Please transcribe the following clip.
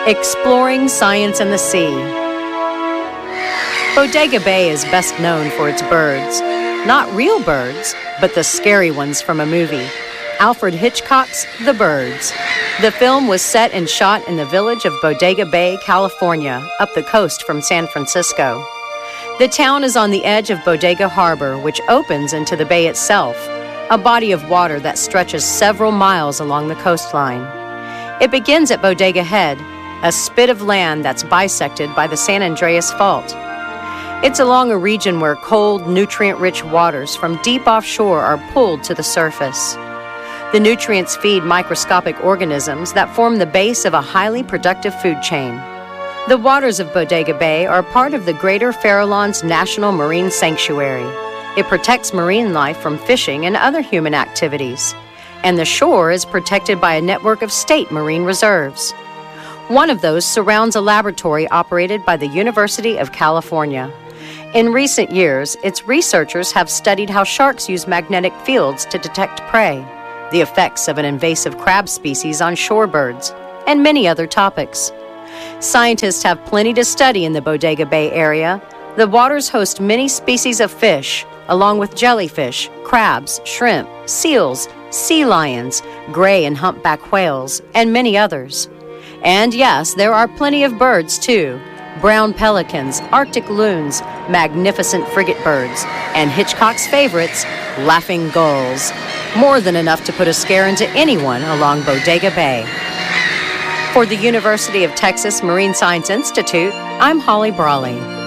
Exploring Science and the Sea. Bodega Bay is best known for its birds. Not real birds, but the scary ones from a movie, Alfred Hitchcock's The Birds. The film was set and shot in the village of Bodega Bay, California, up the coast from San Francisco. The town is on the edge of Bodega Harbor, which opens into the bay itself, a body of water that stretches several miles along the coastline. It begins at Bodega Head, a spit of land that's bisected by the San Andreas Fault. It's along a region where cold, nutrient-rich waters from deep offshore are pulled to the surface. The nutrients feed microscopic organisms that form the base of a highly productive food chain. The waters of Bodega Bay are part of the Greater Farallones National Marine Sanctuary. It protects marine life from fishing and other human activities, and the shore is protected by a network of state marine reserves. One of those surrounds a laboratory operated by the University of California. In recent years, its researchers have studied how sharks use magnetic fields to detect prey, the effects of an invasive crab species on shorebirds, and many other topics. Scientists have plenty to study in the Bodega Bay area. The waters host many species of fish, along with jellyfish, crabs, shrimp, seals, sea lions, gray and humpback whales, and many others. And yes, there are plenty of birds too. Brown pelicans, Arctic loons, magnificent frigate birds, and Hitchcock's favorites, laughing gulls. More than enough to put a scare into anyone along Bodega Bay. For the University of Texas Marine Science Institute, I'm Holly Brawley.